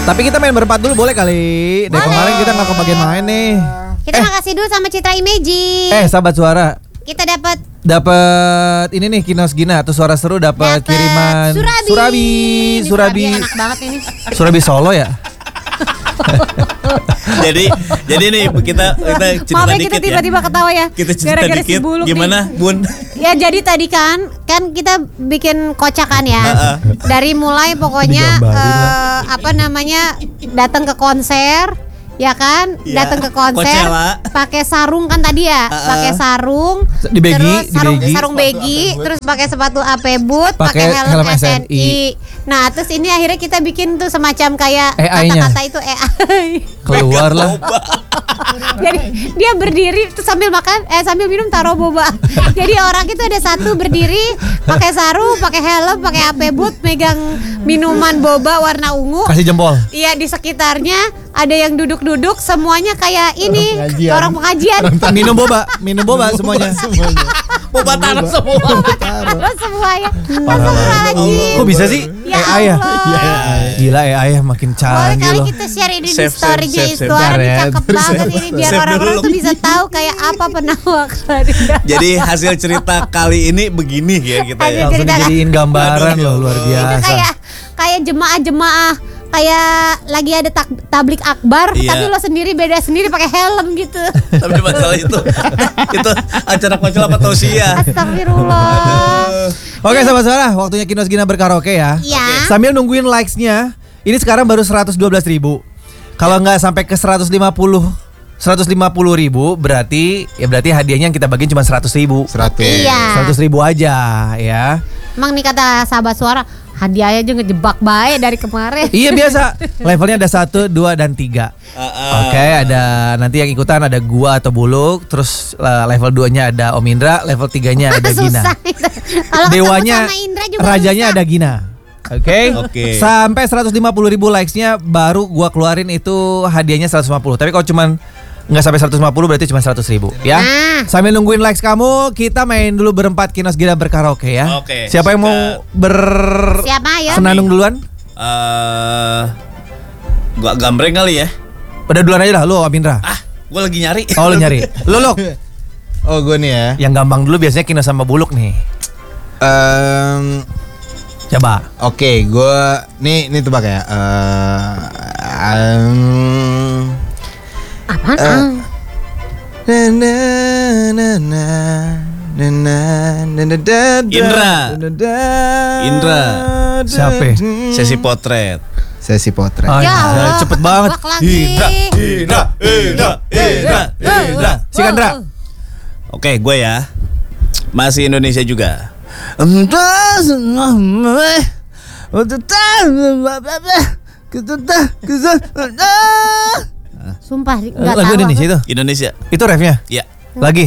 Tapi kita main berempat dulu boleh kali. Dari kemarin kita nggak kebagian main nih. Kita makasih dulu sama Citra Imaging. Sahabat suara. Kita dapat ini nih Kinos Gina atau suara seru dapat kiriman Surabi. Enak banget ini. Surabi Solo ya. jadi nih kita cerita Maaf ya, dikit kita tiba-tiba ketawa ya. Kita cerita gara-gara dikit. si Buluk Gimana, nih. Bun? Ya jadi tadi kan kita bikin kocakan ya. Dari mulai pokoknya datang ke konser. Ya kan, Ya, datang ke konser, Coachella. pakai sarung kan tadi ya, pakai sarung, Di begi, terus di begi. sarung begi, terus pakai sepatu AP boot, Pakai pakai helm helm SNI. Nah, terus ini akhirnya kita bikin tuh semacam kayak AI-nya. kata-kata itu AI. Keluar lah. Jadi dia berdiri terus sambil makan, sambil minum taruh boba. Jadi orang itu ada satu berdiri, pakai sarung, pakai helm, pakai AP boot, megang minuman boba warna ungu. Kasih jempol. Iya, di sekitarnya ada yang duduk-duduk, semuanya kayak ini orang pengajian. Minum boba semuanya. Boba taruh semua. Taruh semuanya. Parah. Astagfirullahaladzim. Kok bisa sih? Ya AI ya? Allah. Gila AI ya makin Boleh canggih kali loh. kita share ini di Save, story-nya save, save. Iswara, ini Bentar ya. cakep banget ini biar Save orang-orang dulu. tuh bisa tahu kayak apa penawakan. Jadi hasil cerita kali ini begini ya kita ya. Langsung cerita- dijadiin gambaran loh luar Itu biasa. kayak jemaah-jemaah kayak lagi ada tablik akbar, Iya. tapi lo sendiri beda sendiri pakai helm gitu. Tapi masalah itu acara Coachella apa tausiah. Astagfirullah. Oke sahabat suara, waktunya Kinos Gina berkaraoke ya. Iya. Sambil nungguin likes-nya, ini sekarang baru 112.000. Kalau nggak sampai ke 150.000 berarti hadiahnya yang kita bagiin cuma 100.000. 100. Iya. 100.000 aja ya. Emang nih kata sahabat suara, hadiahnya aja ngejebak baik dari kemarin. Iya biasa. Levelnya ada 1, 2, dan 3. Oke, ada nanti yang ikutan ada gua atau Buluk. Terus level 2-nya ada Om Indra, level 3-nya ada Gina. Susah itu. Kalau Dewanya, ketemu sama Indra juga rajanya susah. ada Gina. Oke. Oke. Sampai 150.000 likes-nya baru gua keluarin itu hadiahnya 150. Tapi kalau cuman nggak sampai 150 berarti cuma 100.000 ya. Nah. Sambil nungguin likes kamu, kita main dulu berempat Kinos Gina berkaraoke ya. Oke, Siapa yang mau Siapa ya? senandung duluan? Gua gambreng kali ya. Udah duluan aja lah lu Om Indra. Gua lagi nyari. Oh lu nyari. Lu Luk. Oh gue nih ya. Yang gampang dulu biasanya Kinos sama Buluk nih. Coba. Oke, gue nih tebak ya. Apaan? Indra. Siapa? Sesi potret. Sesi potret. Oh, Ya Allah, cepet banget. tebak lagi. Indra. Si Kandra. Oke, gue ya. Masih Indonesia juga. Sumpah enggak Lagu tahu. Indonesia itu. Indonesia. Itu refnya. Ya. Lagi.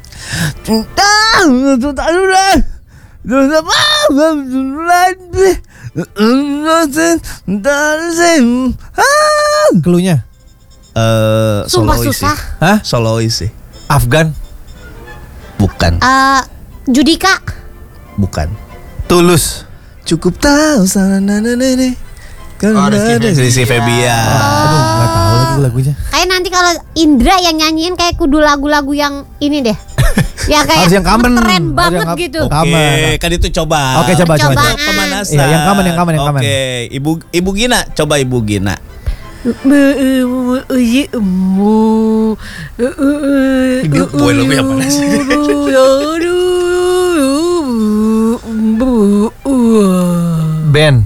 Keluhnya. Sumpah Solois susah. sih. Hah? Solois sih. Afgan. Bukan. Judika. Bukan. Tulus. Cukup tahu sana nenek. Rizky Febian. Aduh, nggak tahu lagi lagunya. Kayak nanti kalau Indra yang nyanyiin kayak kudu lagu-lagu yang ini deh. Ya kayak Harus yang common. keren Harus banget yang gitu. Oke. Oke, kan itu coba. Oke, coba. Percobaan. Pemanasan. Iya, yang common. Oke, Ibu Gina, coba Ibu Gina. Boy, lagu yang mana sih? Ben.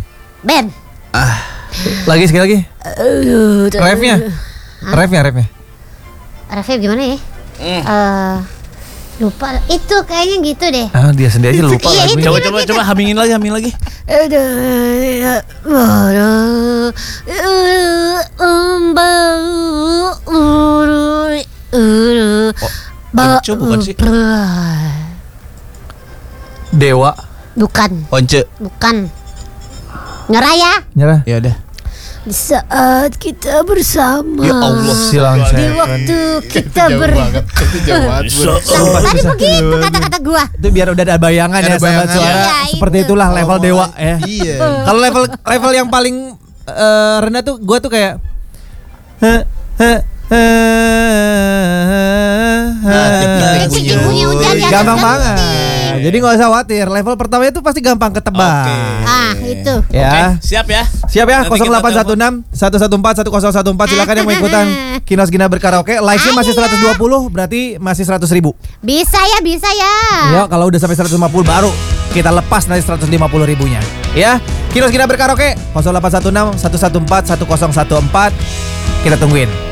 Ben. Lagi sekali lagi. Refnya. Refnya. Refnya gimana ya? Lupa. Itu kayaknya gitu deh. Ah, dia sendiri aja lupa Iya, lagunya. itu. Coba hamingin lagi. Once bukan sih? Dewa. Bukan. Once. Bukan. Nyerah ya. Nyerah. Ya udah. Di saat kita bersama. Ya Allah, Silang Di Seven. waktu kita Itu jauh banget. Tadi begitu kata-kata gua. Itu biar udah ada bayangan Ada ya sahabat bayangan. suara. Iya, Seperti itu. itulah level dewa ya. Iya. Kalau level yang paling rendah tuh gue tuh kayak Cicing bunyi hujan ya. gampang banget. Jadi nggak usah khawatir. Level pertama itu pasti gampang ketebak. Itu. Ya. Oke, siap ya. Siap ya, Nanti kita 0816 114 1014. Silakan yang mau ikutan Kinos Gina berkaraoke. Live-nya masih 120, berarti masih 100.000. Bisa ya. Ya, kalau udah sampai 150 baru kita lepas nanti 150.000-nya. Ya, Kinos Gina berkaraoke 0816 114 1014. Kita tungguin.